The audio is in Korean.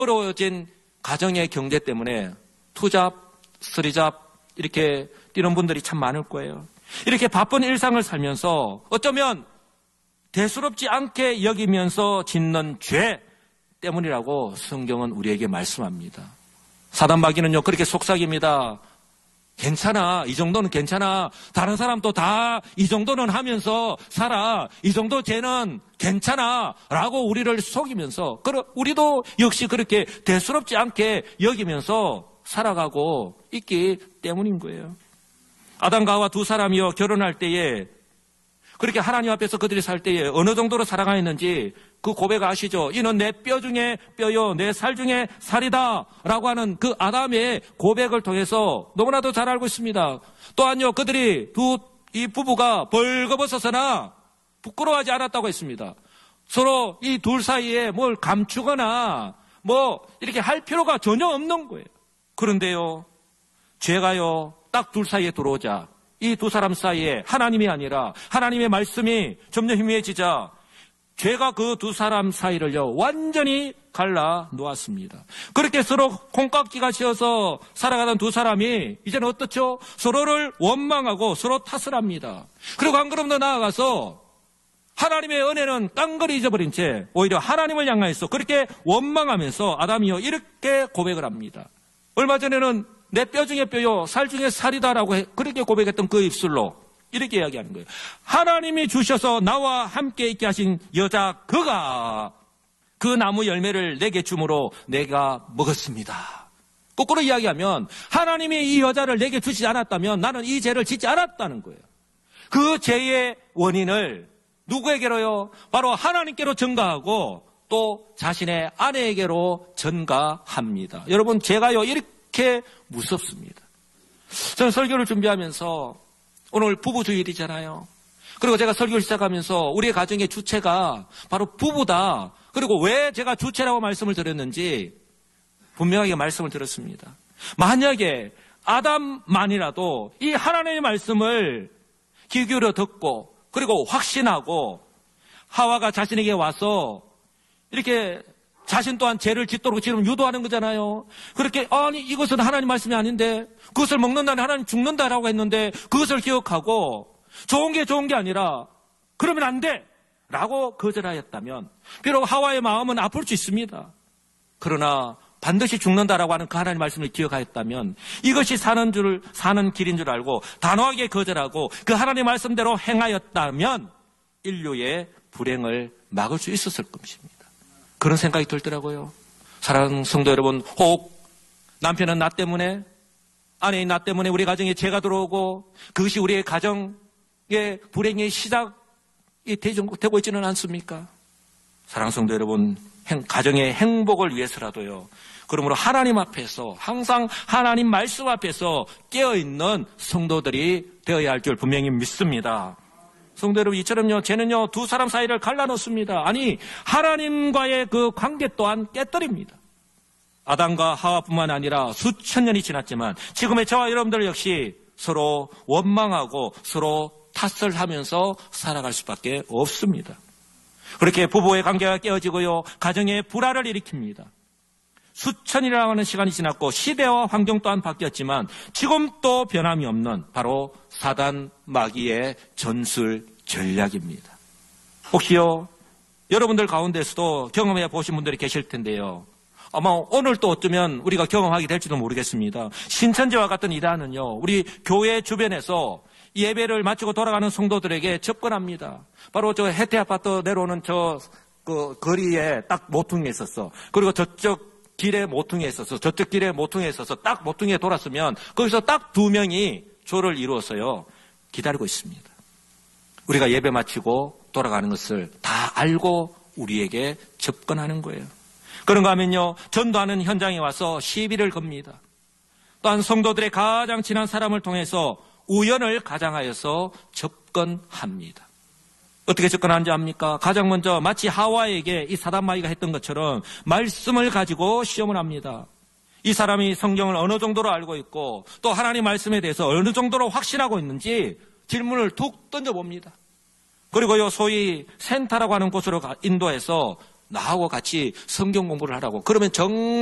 어려워진 가정의 경제 때문에 투잡, 쓰리잡 이렇게 뛰는 분들이 참 많을 거예요. 이렇게 바쁜 일상을 살면서 어쩌면 대수롭지 않게 여기면서 짓는 죄 때문이라고 성경은 우리에게 말씀합니다. 사단마귀는요 그렇게 속삭입니다. 괜찮아, 이 정도는 괜찮아. 다른 사람도 다 이 정도는 하면서 살아. 이 정도 죄는 괜찮아 라고 우리를 속이면서 우리도 역시 그렇게 대수롭지 않게 여기면서 살아가고 있기 때문인 거예요. 아담과 하와 두 사람이요 결혼할 때에 그렇게 하나님 앞에서 그들이 살 때에 어느 정도로 사랑하였는지 그 고백 아시죠? 이는 내 뼈 중에 뼈요 내 살 중에 살이다 라고 하는 그 아담의 고백을 통해서 너무나도 잘 알고 있습니다. 또한요 그들이 이 부부가 벌거벗어서나 부끄러워하지 않았다고 했습니다. 서로 이 둘 사이에 뭘 감추거나 뭐 이렇게 할 필요가 전혀 없는 거예요. 그런데요 죄가요 딱 둘 사이에 들어오자 이 두 사람 사이에 하나님이 아니라 하나님의 말씀이 점점 희미해지자 죄가 그 두 사람 사이를요 완전히 갈라 놓았습니다. 그렇게 서로 콩깍지가 씌어서 살아가던 두 사람이 이제는 어떻죠? 서로를 원망하고 서로 탓을 합니다. 그리고 한 걸음 더 나아가서 하나님의 은혜는 깡그리 잊어버린 채 오히려 하나님을 향하여서 그렇게 원망하면서 아담이요 이렇게 고백을 합니다. 얼마 전에는 내 뼈 중에 뼈요 살 중에 살이다라고 그렇게 고백했던 그 입술로 이렇게 이야기하는 거예요. 하나님이 주셔서 나와 함께 있게 하신 여자 그가 그 나무 열매를 내게 주므로 내가 먹었습니다. 거꾸로 이야기하면 하나님이 이 여자를 내게 주시지 않았다면 나는 이 죄를 짓지 않았다는 거예요. 그 죄의 원인을 누구에게로요? 바로 하나님께로 전가하고 또 자신의 아내에게로 전가합니다. 여러분 죄가요 이렇게 무섭습니다. 저는 설교를 준비하면서 오늘 부부주일이잖아요. 그리고 제가 설교를 시작하면서 우리의 가정의 주체가 바로 부부다. 그리고 왜 제가 주체라고 말씀을 드렸는지 분명하게 말씀을 드렸습니다. 만약에 아담만이라도 이 하나님의 말씀을 귀 기울여 듣고 그리고 확신하고 하와가 자신에게 와서 이렇게 자신 또한 죄를 짓도록 지금 유도하는 거잖아요. 그렇게 아니 이것은 하나님 말씀이 아닌데 그것을 먹는다면 하나님 죽는다라고 했는데 그것을 기억하고 좋은 게 아니라 그러면 안 돼 라고 거절하였다면 비록 하와의 마음은 아플 수 있습니다. 그러나 반드시 죽는다라고 하는 그 하나님 말씀을 기억하였다면 이것이 사는 길인 줄 알고 단호하게 거절하고 그 하나님 말씀대로 행하였다면 인류의 불행을 막을 수 있었을 것입니다. 그런 생각이 들더라고요. 사랑하는 성도 여러분, 혹 남편은 나 때문에 아내인 나 때문에 우리 가정에 죄가 들어오고 그것이 우리의 가정의 불행의 시작이 되고 있지는 않습니까? 사랑하는 성도 여러분, 가정의 행복을 위해서라도요. 그러므로 하나님 앞에서 항상 하나님 말씀 앞에서 깨어있는 성도들이 되어야 할 줄 분명히 믿습니다. 성도 여러분, 이처럼요, 죄는요, 두 사람 사이를 갈라놓습니다. 아니, 하나님과의 그 관계 또한 깨뜨립니다. 아담과 하와뿐만 아니라 수천 년이 지났지만 지금의 저와 여러분들 역시 서로 원망하고 서로 탓을 하면서 살아갈 수밖에 없습니다. 그렇게 부부의 관계가 깨어지고요, 가정의 불화를 일으킵니다. 수천이라고 하는 시간이 지났고 시대와 환경 또한 바뀌었지만 지금 또 변함이 없는 바로 사단 마귀의 전술 전략입니다. 혹시요 여러분들 가운데서도 경험해 보신 분들이 계실 텐데요. 아마 오늘 또 어쩌면 우리가 경험하게 될지도 모르겠습니다. 신천지와 같은 이단은요 우리 교회 주변에서 예배를 마치고 돌아가는 성도들에게 접근합니다. 바로 저 혜태 아파트 내려오는 그 거리에 딱 모퉁이에 있었어. 그리고 저쪽 길에 모퉁이에 있어서 저쪽 길에 모퉁이에 있어서 딱 모퉁이에 돌았으면 거기서 딱 두 명이 조를 이루어서요 기다리고 있습니다. 우리가 예배 마치고 돌아가는 것을 다 알고 우리에게 접근하는 거예요. 그런가 하면요 전도하는 현장에 와서 시비를 겁니다. 또한 성도들의 가장 친한 사람을 통해서 우연을 가장하여서 접근합니다. 어떻게 접근하는지 압니까? 가장 먼저 마치 하와에게 이 사단마귀가 했던 것처럼 말씀을 가지고 시험을 합니다. 이 사람이 성경을 어느 정도로 알고 있고 또 하나님 말씀에 대해서 어느 정도로 확신하고 있는지 질문을 툭 던져봅니다. 그리고요 소위 센터라고 하는 곳으로 인도해서 나하고 같이 성경 공부를 하라고. 그러면